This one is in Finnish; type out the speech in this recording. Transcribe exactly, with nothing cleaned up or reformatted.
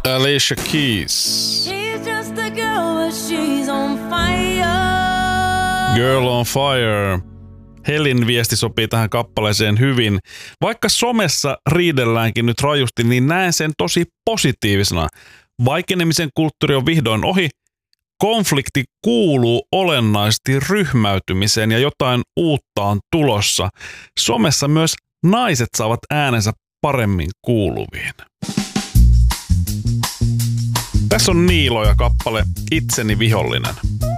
Alicia Keys. She's just a girl, but she's on fire. Girl on Fire. Helin viesti sopii tähän kappaleeseen hyvin. Vaikka somessa riidelläänkin nyt rajusti, niin näen sen tosi positiivisena. Vaikenemisen kulttuuri on vihdoin ohi. Konflikti kuuluu olennaisesti ryhmäytymiseen ja jotain uutta on tulossa. Somessa myös naiset saavat äänensä paremmin kuuluviin. Tässä on Niilo ja kappale Itseni vihollinen.